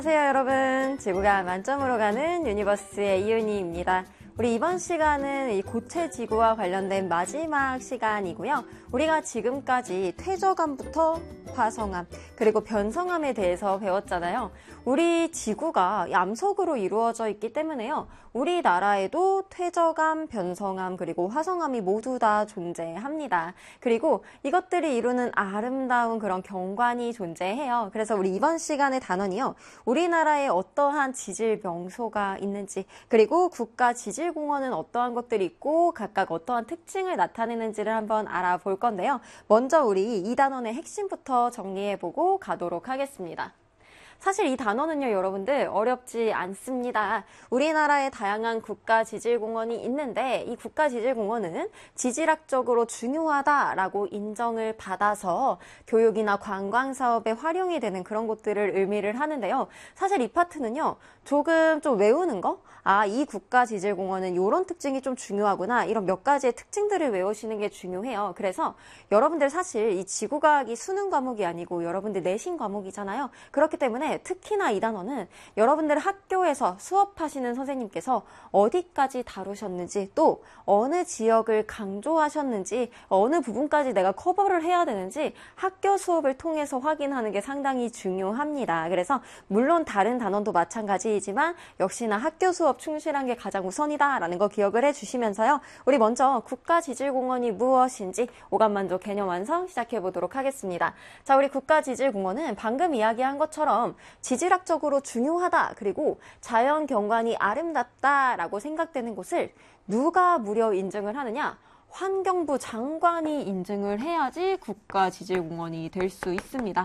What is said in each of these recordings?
안녕하세요 여러분, 지구가 만점으로 가는 유니버스의 이윤희입니다. 우리 이번 시간은 이 고체 지구와 관련된 마지막 시간이고요. 우리가 지금까지 퇴적암부터 화성암 그리고 변성암에 대해서 배웠잖아요. 우리 지구가 암석으로 이루어져 있기 때문에요. 우리나라에도 퇴적암, 변성암 그리고 화성암이 모두 다 존재합니다. 그리고 이것들이 이루는 아름다운 그런 경관이 존재해요. 그래서 우리 이번 시간의 단원이요. 우리나라에 어떠한 지질 명소가 있는지, 그리고 국가 지질공원은 어떠한 것들이 있고 각각 어떠한 특징을 나타내는지를 한번 알아볼 건데요. 먼저 우리 이 단원의 핵심부터 정리해보고 가도록 하겠습니다. 사실 이 단어는요, 여러분들 어렵지 않습니다. 우리나라에 다양한 국가지질공원이 있는데 이 국가지질공원은 지질학적으로 중요하다라고 인정을 받아서 교육이나 관광사업에 활용이 되는 그런 곳들을 의미를 하는데요. 사실 이 파트는요, 조금 좀 외우는 거? 이 국가지질공원은 이런 특징이 좀 중요하구나. 이런 몇 가지의 특징들을 외우시는 게 중요해요. 그래서 여러분들 사실 이 지구과학이 수능 과목이 아니고 여러분들 내신 과목이잖아요. 그렇기 때문에 특히나 이 단어는 여러분들 학교에서 수업하시는 선생님께서 어디까지 다루셨는지, 또 어느 지역을 강조하셨는지, 어느 부분까지 내가 커버를 해야 되는지 학교 수업을 통해서 확인하는 게 상당히 중요합니다. 그래서 물론 다른 단원도 마찬가지이지만 역시나 학교 수업 충실한 게 가장 우선이다라는 거 기억을 해주시면서요. 우리 먼저 국가지질공원이 무엇인지 오감만족 개념 완성 시작해보도록 하겠습니다. 자, 우리 국가지질공원은 방금 이야기한 것처럼 지질학적으로 중요하다, 그리고 자연 경관이 아름답다라고 생각되는 곳을 누가 무려 인증을 하느냐? 환경부 장관이 인증을 해야지 국가지질공원이 될 수 있습니다.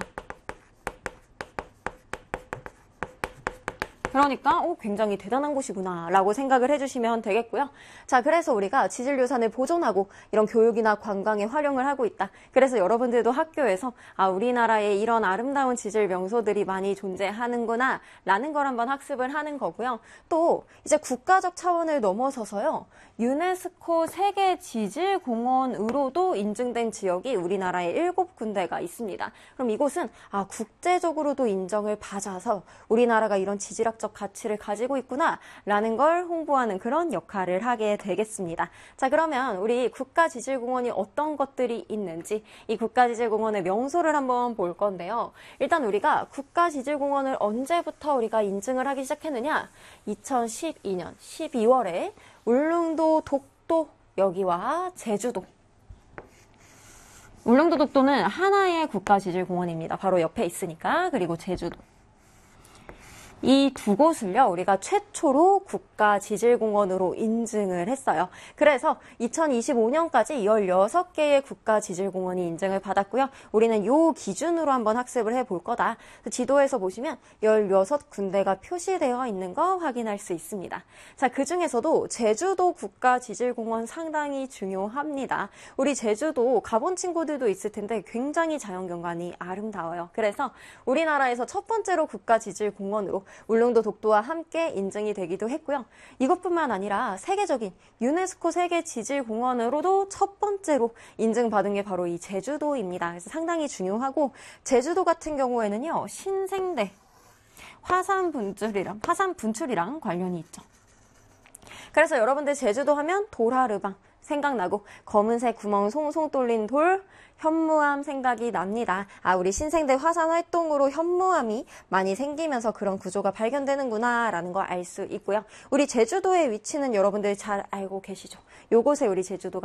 그러니까 굉장히 대단한 곳이구나 라고 생각을 해주시면 되겠고요. 자, 그래서 우리가 지질유산을 보존하고 이런 교육이나 관광에 활용을 하고 있다. 그래서 여러분들도 학교에서 우리나라에 이런 아름다운 지질 명소들이 많이 존재하는구나 라는 걸 한번 학습을 하는 거고요. 또 이제 국가적 차원을 넘어서서요, 유네스코 세계 지질공원으로도 인증된 지역이 우리나라에 7군데가 있습니다. 그럼 이곳은 국제적으로도 인정을 받아서 우리나라가 이런 지질학적 가치를 가지고 있구나 라는 걸 홍보하는 그런 역할을 하게 되겠습니다. 자, 그러면 우리 국가지질공원이 어떤 것들이 있는지 이 국가지질공원의 명소를 한번 볼 건데요. 일단 우리가 국가지질공원을 언제부터 우리가 인증을 하기 시작했느냐? 2012년 12월에 울릉도 독도 여기와 제주도, 울릉도 독도는 하나의 국가지질공원입니다. 바로 옆에 있으니까. 그리고 제주도, 이 두 곳을요, 우리가 최초로 국가지질공원으로 인증을 했어요. 그래서 2025년까지 16개의 국가지질공원이 인증을 받았고요. 우리는 이 기준으로 한번 학습을 해볼 거다. 지도에서 보시면 16군데가 표시되어 있는 거 확인할 수 있습니다. 자, 그 중에서도 제주도 국가지질공원 상당히 중요합니다. 우리 제주도 가본 친구들도 있을 텐데 굉장히 자연경관이 아름다워요. 그래서 우리나라에서 첫 번째로 국가지질공원으로 울릉도 독도와 함께 인증이 되기도 했고요. 이것뿐만 아니라 세계적인 유네스코 세계지질공원으로도 첫 번째로 인증받은 게 바로 이 제주도입니다. 그래서 상당히 중요하고, 제주도 같은 경우에는요, 신생대 화산 분출이랑 관련이 있죠. 그래서 여러분들 제주도 하면 도라르방 생각나고 검은색 구멍 송송 뚫린 돌, 현무암 생각이 납니다. 우리 신생대 화산 활동으로 현무암이 많이 생기면서 그런 구조가 발견되는구나 라는 걸 알 수 있고요. 우리 제주도의 위치는 여러분들 잘 알고 계시죠? 요곳에 우리 제주도가